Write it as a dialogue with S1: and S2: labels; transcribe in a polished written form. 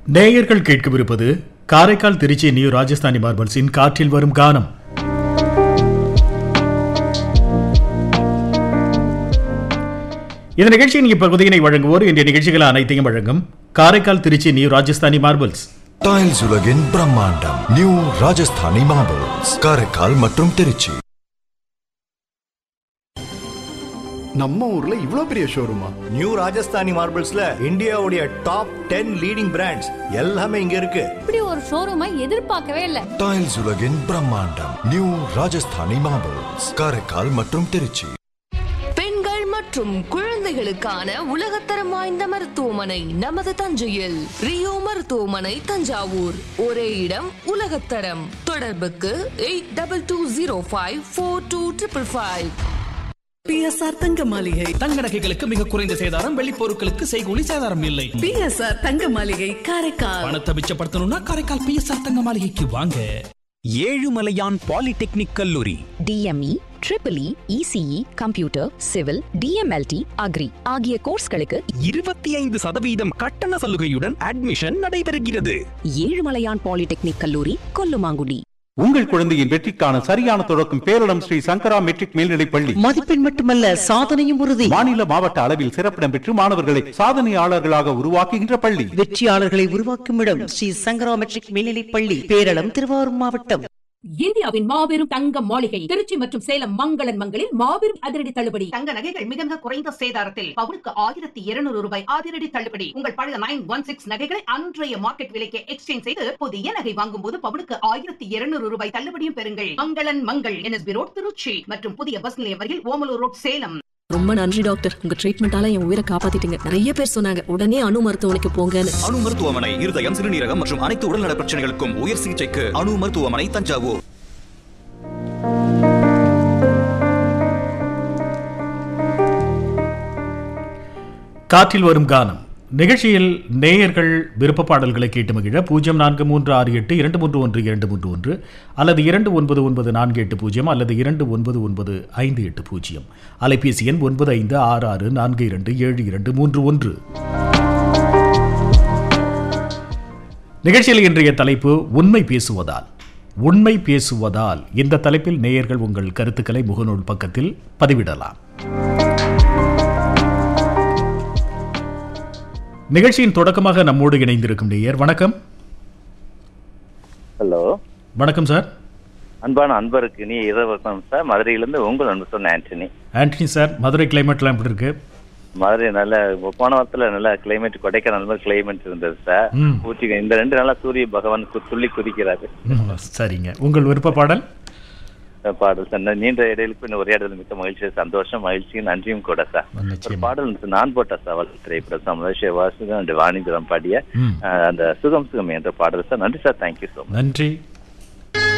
S1: நேயர்கள் கேட்கவிருப்பது காரைக்கால் திருச்சி நியூ ராஜஸ்தானி மார்பிள்ஸின் காற்றில் வரும் கானம். இந்த நிகழ்ச்சியின் இப்பகுதியினை வழங்குவோர் இன்றைய நிகழ்ச்சிகள் அனைத்தையும் வழங்கும் Karaikal Trichy new Rajasthani marbles.
S2: Tiles உலகின் பிரம்மாண்டம் நியூ ராஜஸ்தானி மார்பிள்ஸ், காரைக்கால் மற்றும் திருச்சி.
S3: நம்ம ஊர்ல இவ்ளோ பெரிய ஷோரூமா?
S4: நியூ ராஜஸ்தானி மார்பிள்ஸ்ல இந்தியாவுடைய டாப் 10 லீடிங் பிராண்ட்ஸ் எல்லாமே இங்க இருக்கு.
S5: இப்படி ஒரு ஷோரூமை எதிர்பார்க்கவே இல்ல.
S2: டைல்ஸ் உலகின் பிரம்மாண்டம் நியூ ராஜஸ்தானி மார்பிள்ஸ், காரைக்கால் மற்றும் திருச்சி.
S6: பெண்கள் மற்றும் குழந்தைகளுக்கான உலகத்தரம் வாய்ந்த மருத்துவமனை நமது தஞ்சையில். ரியோ மருத்துவமனை தஞ்சாவூர். ஒரே இடம் உலகத்தரம். தொடர்புக்கு 82054255.
S7: PSR தங்க மாளிகை.
S8: தங்க நகைகளுக்கு மிக குறைந்த சேதாரம், வெள்ளி பொருட்களுக்கு செய்கூலி சேதாரம் இல்லை.
S7: PSR தங்க மாளிகை காரைக்கால்.
S8: பணத்தை மிச்சப்படுத்தணும்னா காரைக்கால் PSR தங்க மாளிகைக்கு வாங்க.
S9: ஏழுமலையான் பாலிடெக்னிக் கல்லூரி.
S10: DME, EEE, ECE, computer, civil, DMLT, agri ஆகிய கோர்ஸ்களுக்கு
S9: 25% கட்டண சலுகையுடன் அட்மிஷன் நடைபெறுகிறது.
S10: ஏழுமலையான் பாலிடெக்னிக் கல்லூரி, கொல்லுமாங்குடி.
S11: உங்கள் குழந்தையின் வெற்றிக்கான சரியான தொடக்கம் பேரிடம் ஸ்ரீ சங்கரா மெட்ரிக் மேல்நிலைப் பள்ளி.
S7: மதிப்பெண் மட்டுமல்ல, சாதனையும் உறுதி.
S11: மாநில மாவட்ட அளவில் சிறப்பிடம் பெற்று மாணவர்களை சாதனையாளர்களாக உருவாக்குகின்ற பள்ளி.
S7: வெற்றியாளர்களை உருவாக்கும் இடம் ஸ்ரீ சங்கரா மெட்ரிக் மேல்நிலைப் பள்ளி, பேரளம், திருவாரூர் மாவட்டம்.
S12: இந்தியாவின் மாபெரும் தங்க மாளிகை திருச்சி மற்றும் சேலம் மங்களன் மங்களில் மாபெரும் அதிரடி தள்ளுபடி. தங்க நகைகள் மிக மிக குறைந்த சேதாரத்தில் பவுனுக்கு 1200 ரூபாய் அதிரடி தள்ளுபடி. உங்கள் பழைய 916 நகைகளை அன்றைய மார்க்கெட் விலைக்கு எக்ஸ்சேஞ்ச் செய்து புதிய நகை வாங்கும் போது பவுனுக்கு 1200 ரூபாய் தள்ளுபடியும் பெறுங்கள். மங்களன் மங்கள், NSB ரோட், திருச்சி மற்றும் புதிய பஸ் நிலையம் வரையில் ஓமலூர் ரோட், சேலம்.
S13: ரொம்ப நன்றி டாக்டர், உங்க ட்ரீட்மெண்டால என் உயிரை காப்பாத்திட்டீங்க. நிறைய பேர் சொன்னாங்க உடனே அணு மருத்துவமனைக்கு போங்கன்னு.
S9: அணு மருத்துவமனை இருதயம், சிறுநீரகம் மற்றும் அனைத்து உடல்நல பிரச்சனைகளுக்கும் உயர் சிகிச்சைக்கு அணு மருத்துவமனை, தஞ்சாவூர்.
S1: காற்றில் வரும் கானம் நிகழ்ச்சியில் நேயர்கள் விருப்ப பாடல்களை கேட்டு மகிழ 043682312231 அல்லது 299480 அல்லது 299580. அலைபேசி எண் 9566427231. நிகழ்ச்சியில் இன்றைய தலைப்பு உண்மை பேசுவதால். உண்மை பேசுவதால் இந்த தலைப்பில் நேயர்கள் உங்கள் கருத்துக்களை முகநூல் பக்கத்தில் பதிவிடலாம். நிகழ்ச்சியின் தொடக்கமாக நம்மோடு இணைந்திருக்கும் நேயர், வணக்கம்.
S14: ஹலோ,
S1: வணக்கம் சார்.
S14: அன்பான அன்பருக்கு நீ இரவசம் சார். மதுரையிலிருந்து உங்கள் அன்பு சொன்ன ஆண்டனி
S1: சார். மதுரை கிளைமேட்லாம் எப்படி இருக்கு?
S14: மதுரை நல்ல போன வாரத்துல நல்ல கிளைமேட், கொடைக்கானல் நல்ல கிளைமேட் இருந்தது சார். ஊட்டி இந்த 2 நாளா சூரிய பகவான் துள்ளி குதிக்கிறாரு.
S1: சரிங்க, உங்கள் விருப்ப பாடல்?
S14: பாடல் சார், நீண்ட இடையிலுக்கு உரையாடுதல் மிக்க மகிழ்ச்சி, சந்தோஷம், மகிழ்ச்சியும் நன்றியும் கூட சார். ஒரு பாடல் நான் போட்ட சவால் திரைப்படம் வாணிபுரம் பாடிய அந்த சுகம் சுகம் என்ற பாடல் சார். நன்றி சார், தேங்க்யூ ஸோ மச்.
S1: நன்றி.